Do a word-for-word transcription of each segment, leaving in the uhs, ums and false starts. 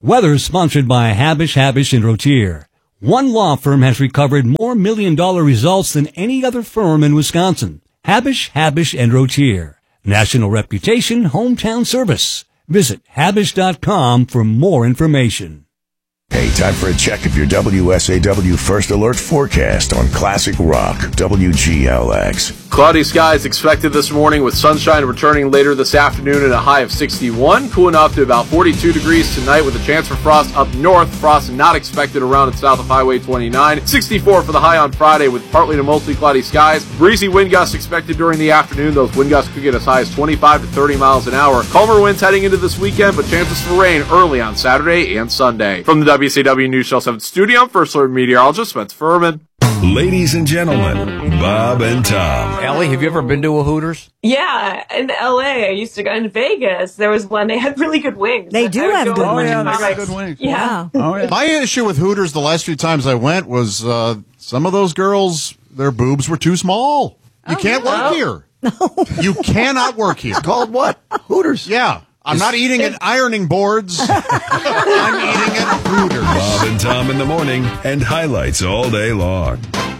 Weather is sponsored by Habish, Habish and Rotier. One law firm has recovered more million-dollar results than any other firm in Wisconsin. Habish, Habish and Rotier. National reputation, hometown service. Visit habish dot com for more information. Hey, time for a check of your W S A W First Alert forecast on Classic Rock, W G L X. Cloudy skies expected this morning with sunshine returning later this afternoon at a high of sixty-one, cooling off to about forty-two degrees tonight with a chance for frost up north. Frost not expected around and south of Highway twenty-nine. sixty-four for the high on Friday with partly to mostly cloudy skies. Breezy wind gusts expected during the afternoon. Those wind gusts could get as high as twenty-five to thirty miles an hour. Calmer winds heading into this weekend, but chances for rain early on Saturday and Sunday. From the W C W News Show seven studio, I'm First Alert meteorologist Spencer Furman. Ladies and gentlemen, Bob and Tom. Ellie, have you ever been to a Hooters? Yeah, in L A. I used to go in Vegas. There was one. They had really good wings. They do have good Oh, wings. yeah, they got good wings. Yeah. Oh, yeah. My issue with Hooters the last few times I went was uh, some of those girls, their boobs were too small. You Oh, can't no. work here. You cannot work here. Called what? Hooters. Yeah. I'm not eating at ironing boards. I'm eating at Hooters. Bob and Tom in the morning and highlights all day long.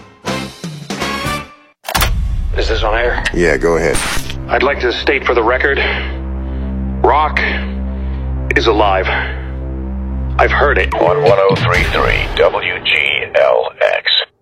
Is this on air? Yeah, go ahead. I'd like to state for the record, Rock is alive. I've heard it. On one oh three point three W G L X.